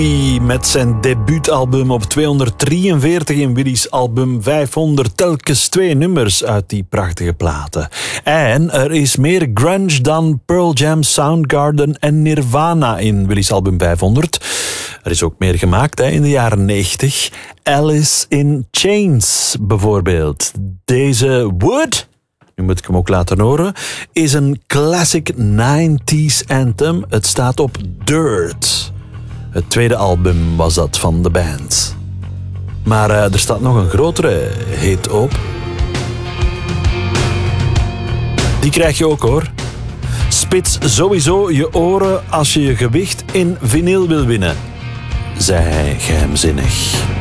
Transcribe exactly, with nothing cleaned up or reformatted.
Met zijn debuutalbum op tweehonderddrieënveertig in Willy's album vijfhonderd. Telkens twee nummers uit die prachtige platen. En er is meer grunge dan Pearl Jam, Soundgarden en Nirvana in Willy's album vijfhonderd. Er is ook meer gemaakt hè, in de jaren negentig. Alice in Chains bijvoorbeeld. Deze Wood, nu moet ik hem ook laten horen, is een classic nineties anthem. Het staat op Dirt. Het tweede album was dat van de band. Maar uh, er staat nog een grotere hit op. Die krijg je ook hoor. Spits sowieso je oren als je je gewicht in vinyl wil winnen. Zij geheimzinnig.